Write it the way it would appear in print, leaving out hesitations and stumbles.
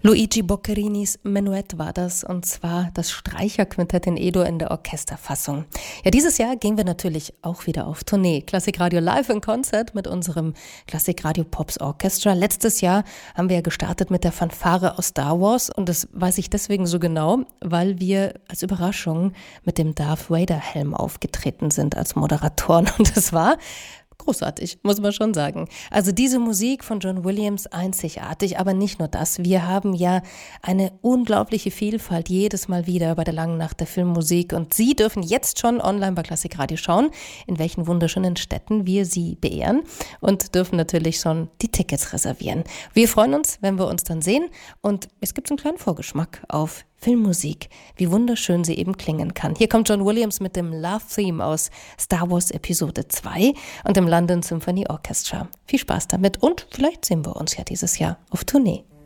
Luigi Boccarinis Menuett war das, und zwar das Streicherquintett in E-Dur in der Orchesterfassung. Ja, dieses Jahr gehen wir natürlich auch wieder auf Tournee. Klassikradio Live in Konzert mit unserem Klassikradio Pops Orchestra. Letztes Jahr haben wir ja gestartet mit der Fanfare aus Star Wars, und das weiß ich deswegen so genau, weil wir als Überraschung mit dem Darth Vader Helm aufgetreten sind als Moderatoren, und das war großartig, muss man schon sagen. Also diese Musik von John Williams einzigartig, aber nicht nur das. Wir haben ja eine unglaubliche Vielfalt jedes Mal wieder bei der Langen Nacht der Filmmusik, und Sie dürfen jetzt schon online bei Klassikradio schauen, in welchen wunderschönen Städten wir Sie beehren, und dürfen natürlich schon die Tickets reservieren. Wir freuen uns, wenn wir uns dann sehen, und es gibt so einen kleinen Vorgeschmack auf Filmmusik, wie wunderschön sie eben klingen kann. Hier kommt John Williams mit dem Love Theme aus Star Wars Episode 2 und dem London Symphony Orchestra. Viel Spaß damit, und vielleicht sehen wir uns ja dieses Jahr auf Tournee.